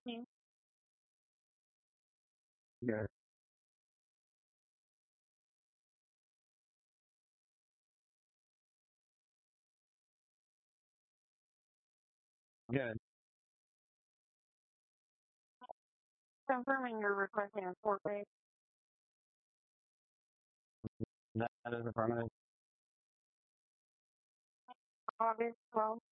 you. Good. Good. Confirming you're requesting a court date. That is affirmative. August 12th.